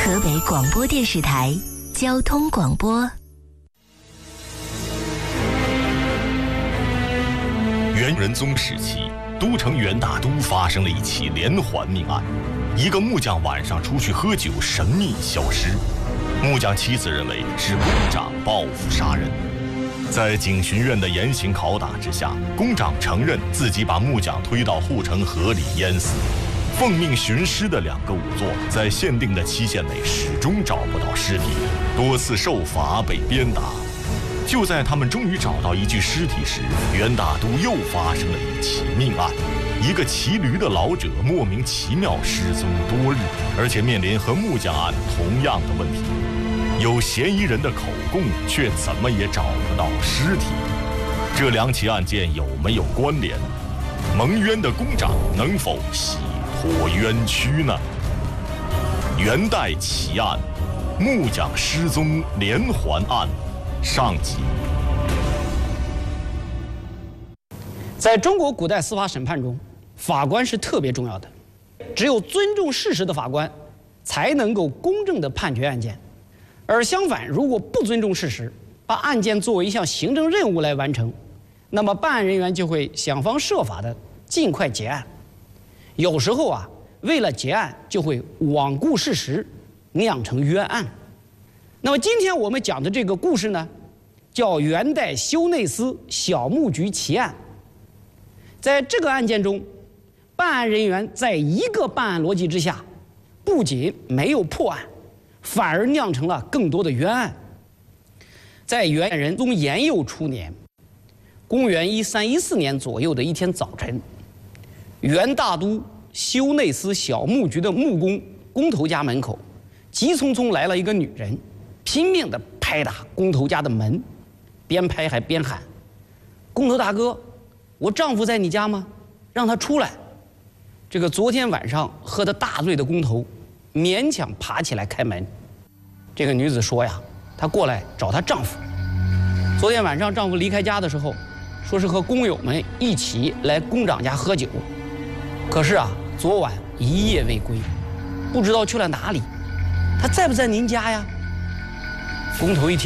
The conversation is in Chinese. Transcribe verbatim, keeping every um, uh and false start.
河北广播电视台交通广播。 元仁宗时期，都城元大都发生了一起连环命案，一个木匠晚上出去喝酒，神秘消失。木匠妻子认为是工长报复杀人。在警巡院的严刑拷打之下，工长承认自己把木匠推到护城河里淹死。奉命寻尸的两个仵作在限定的期限内始终找不到尸体，多次受罚被鞭打。就在他们终于找到一具尸体时，元大都又发生了一起命案。一个骑驴的老者莫名其妙失踪多日，而且面临和木匠案同样的问题。有嫌疑人的口供，却怎么也找不到尸体。这两起案件有没有关联？蒙冤的工长能否洗脱冤屈呢？元代奇案，木匠失踪连环案上集。 在中国古代司法审判中，法官是特别重要的，只有尊重事实的法官才能够公正地判决案件。而相反，如果不尊重事实，把案件作为一项行政任务来完成，那么办案人员就会想方设法地尽快结案。有时候啊，为了结案就会罔顾事实，酿成冤案。那么今天我们讲的这个故事呢，叫元代修内司小木局奇案。在这个案件中，办案人员在一个办案逻辑之下，不仅没有破案，反而酿成了更多的冤案。在元仁宗延佑初年，公元一三一四年左右的一天早晨，元大都修内司小木局的木工工头家门口，急匆匆来了一个女人，拼命地拍打工头家的门，边拍还边喊：“工头大哥，我丈夫在你家吗？让他出来。”这个昨天晚上喝得大醉的工头勉强爬起来开门。这个女子说呀，她过来找她丈夫。昨天晚上丈夫离开家的时候，说是和工友们一起来工长家喝酒，可是啊，昨晚一夜未归，不知道去了哪里。他在不在您家呀？工头一听